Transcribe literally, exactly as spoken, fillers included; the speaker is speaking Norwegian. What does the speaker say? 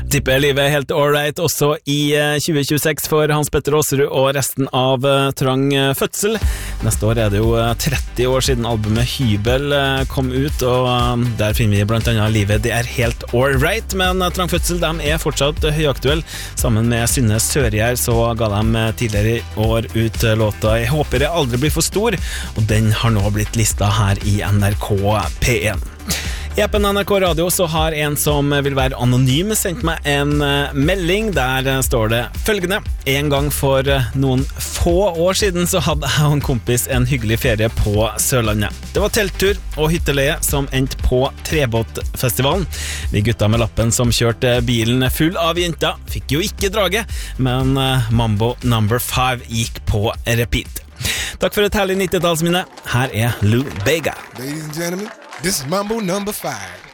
Tipper livet er helt alright også i tjue tjueseks for Hans Petter Åserud og resten av Trang Fødsel. Neste år er det jo tretti år siden albumet Hybel kom ut, og der finner vi blant annet livet det er helt alright, men Trang Fødsel de er fortsatt høyaktuell. Sammen med Synne Sørgjær så ga de tidligere i år ut låta Jeg håper jeg aldri blir for stor, og den har nå blitt lista her i N R K P én. I appen N R K Radio så har en som vil være anonym sendt meg en melding. Der står det følgende: En gang for noen få år siden så hadde jeg og en kompis en hyggelig ferie på Sørlandet. Det var telttur og hytteleie som endte på Trebåtfestivalen. Vi gutta med lappen som kjørte bilen full av jenter fikk jo ikke draget, men Mambo number five gikk på repeat. Takk for et herlig nittitallsminne. Her er Lou Bega. Ladies and gentlemen, this is Mambo number five.